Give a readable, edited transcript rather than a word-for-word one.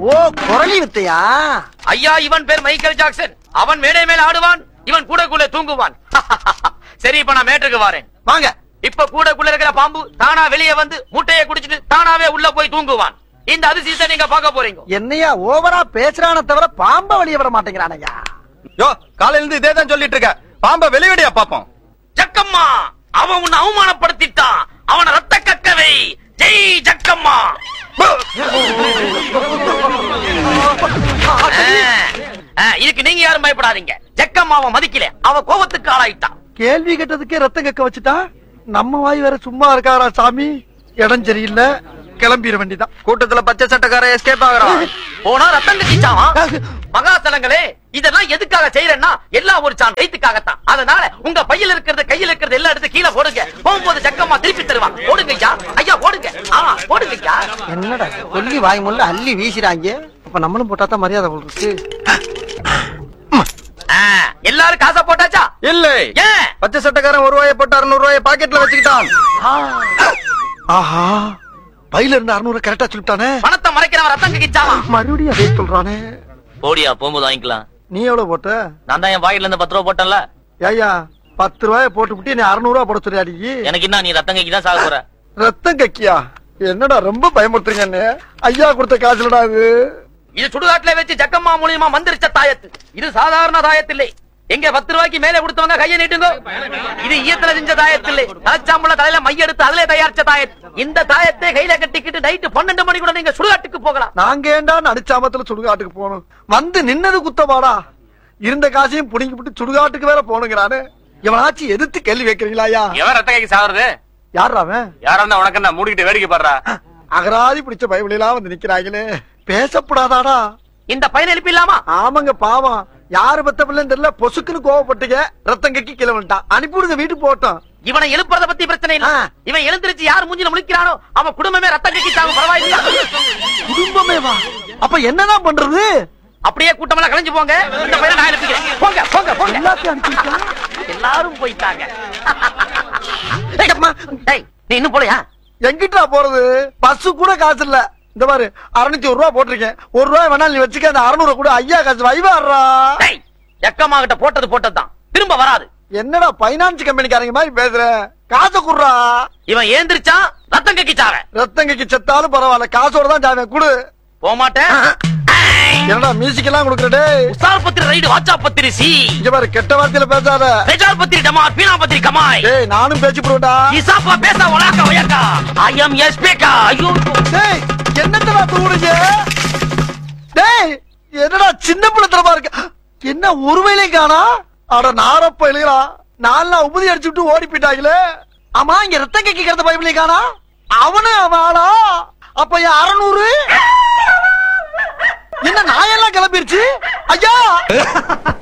ஓ குரலி வித்தையா? ஐயா, இவன் பேர் மைக்கேல் ஜாக்சன். அவன் மேடை மேல ஆடுவான், இவன் கூடக்குள்ள தூங்குவான். சரி, இப்ப நான் மேட்டுக்கு வரேன். வாங்க. இப்ப கூடக்குள்ள இருக்கிற பாம்பு தானா வெளியே வந்து முட்டையை குடிச்சிட்டு தானாவே உள்ள போய் தூங்குவான். இந்த அதிசயத்தை நீங்க பார்க்க போறீங்க. என்னையா ஓவரா பேசுறான தவிர பாம்ப வெளியே வர மாட்டேங்கிறானையா? யோ, காலையில இருந்து இதே தான் சொல்லிட்டு இருக்க. பாம்ப வெளியடியா பாப்போம். ஜக்கம்மா, அவன் உன்னை அவமானப்படுத்திட்டான். அவனை ரத்த கக்கவை. ஜெய் ஜக்கம்மா. இதுக்கு நீங்க யாரும் பயப்படாதீங்க. ஜக்கம்மாவை மதிக்கல, அவ கோபத்துக்கு ஆளாயிட்டான். கேள்வி கேட்டதுக்கே ரத்தம் கக்க வச்சுட்டா. நம்ம வாய் வேற சும்மா இருக்காரா சாமி? இடம் சரியில்லை, கிளம்பிட வேண்டிதான். கூட்டத்துல பச்சை சட்டக்கார எஸ்கேப் ஆகுறான். போனா ரத்தம் கட்டிச்சாமா. மகாசலங்களே, இதெல்லாம் எதுக்காக செய்யறேன்னா எல்லாம் ஒரு சான் கைத்துக்காகத்தான். அதனால உங்க பையில இருக்கிறது கையில இருக்கிறது எல்லாம் எடுத்து கீழே போடுங்க. போகும்போது ஜக்கம்மா திருப்பி தருவான். போடுங்க ஐயா. ஐயா போடுங்க. போடுங்க ஐயா. என்னடா சொல்லி வாய் முள்ள அள்ளி வீசுறாங்க. அப்ப நம்மளும் போட்டாதான் மரியாதை போடுறது. எல்லாரும் காசை போட்டாச்சா? இல்லை. ஏன்? பச்சை சட்டக்காரன் 1 ரூபாயை போட்டு 600 ரூபாயை பாக்கெட்ல வச்சுக்கிட்டான். ஆஹா, பையில இருந்து 600 கரெக்டா சொல்லிட்டானே. பணத்தை மறைக்கிறவன் ரத்தம் கக்கிச்சாமா. மறுபடியும் அதே சொல்றானே. போடியா, போகும்போது வாங்கிக்கலாம். நீ எவ்வளவு போட்ட? நான் தான் என் பாக்கெட்ல இருந்து 10 ரூபா போட்டேன்ல. ஐயா 10 ரூபாய போட்டு நீ 600 ரூபாய் போட சொல்லியாடி. எனக்கு என்ன, நீ ரத்தம் கக்கி தான் சாக போற. ரத்தம் கக்கியா? என்னடா ரொம்ப பயமுறுத்துறீங்க. ஐயா கொடுத்த காசுலடா இது. இது சுடுகாட்டுல வச்சு ஜக்கம்மா மூலியமா மந்திரிச்ச தாயத்து. இது சாதாரண தாயத்து இல்லை. எங்க 10 ரூபாய்க்கு மேலே கொடுத்தவங்க கையை நீட்டுங்க. இது ஈயத்துல செஞ்ச தாயத்து இல்லை. தலைச்சாம்பள தலையில மைய எடுத்து அதிலே தயாரிச்ச தாயத்து. இந்த தாயத்தை கையில கட்டிக்கிட்டு நைட்டு 12 மணி கூட நீங்க சுடுகாட்டுக்கு போகலாம். நாங்க ஏண்டா நடிச்சாமத்துல சுடுகாட்டுக்கு போகணும்? வந்து நின்னது குத்தமாடா. இருந்த காசையும் புடிங்கிட்டு சுடுகாட்டுக்கு வேற போனுங்கிறானு. இவனாச்சும் எதிர்த்து கேள்வி வைக்கிறீங்களா? எவன் ரத்த கைக்கு சாகுறது? யாராவன்? யாரா இருந்தா உனக்கு என்ன? மூடிக்கிட்டு வேடிக்கை பாடுறா. அகராதி பிடிச்ச பைபிளெல்லாம் வந்து நிக்கிறாங்களே. பேசப்படாதாடா? இந்த பையன் எழுப்பிடலாமா? ஆமாங்க, பாவம். யாரு பத்த பிள்ளைன்னு தெரியல, பொசுக்குன்னு கோவப்பட்டுங்க. ரத்தம் கக்கி கிளம்பிட்டான். அனுப்பிவிடுங்க, வீட்டுக்கு போட்டோம். இவனை எழுப்புறத பத்தி பிரச்சனை இல்ல. இவன் எழுந்திருச்சு யார் மூஞ்சில முழிக்கிறானோ அவன் குடும்பமே ரத்தம் கக்கி சாகும். பரவாயில்லையா? குடும்பமே வா? அப்ப என்னதான் பண்றது? அப்படியே கூட்டமெல்லாம் கலைஞ்சு போங்க. இந்த பையனை நான் எழுப்பிக்கிறேன். போங்க போங்க போங்க. எல்லாத்தையும் அனுப்பிட்டா? எல்லாரும் போயிட்டாங்க. நீ இன்னும் போலையா? எங்கிட்டா போறது? பஸ் கூட காசு இல்ல. இந்த பாரு, 601 ரூபாய் போட்டிருக்கேன். 1 ரூபாய் வேணாலும் நீ வச்சுக்க. அந்த 600 கூட ஐயா காசு வைவாடுறா. எக்கம்மா கிட்ட போட்டது போட்டதுதான், திரும்ப வராது. என்னடா பைனான்ஸ் கம்பெனிக்காரங்க மாதிரி பேசுற? காசை குடுறா. இவன் ஏந்திரிச்சா ரத்தம் கக்கிச்சாவ. ரத்தம் கக்கி செத்தாலும் பரவாயில்ல, காசோட தான் ஜாவேன். குடு. போமாட்டேன். என்னடா மியூசிக் எல்லாம் கொடுக்கறடே? உசார் பத்திரி ரைடு, வாட்சா பத்திரி சி. இங்க பாரு, கெட்ட வார்த்தையில பேசாத. ரெஜால் பத்திரி டமார், பீனா பத்திரி கமாய். டேய், நானும் பேசி போடுடா. இசாப்பா பேச ஒலாக்க ஒயக்கா. ஐ அம் எஸ் பேக்கா. ஐயோ டேய், என்னடா தூடுங்க? டேய், என்னடா சின்ன பிள்ளைத்தனமா இருக்கு. என்ன ஒருவேளையும் காணா? அட நாரப்ப எழுகிறா. நான்லாம் உபதி அடிச்சு விட்டு ஓடி போயிட்டாங்களே. ஆமா, இங்க ரத்தம் கக்கி கிடந்த பைபிளையும் காணா. அவனு அவளா? அப்ப 600 என்ன நாயெல்லாம் கிளம்பிருச்சு ஐயா?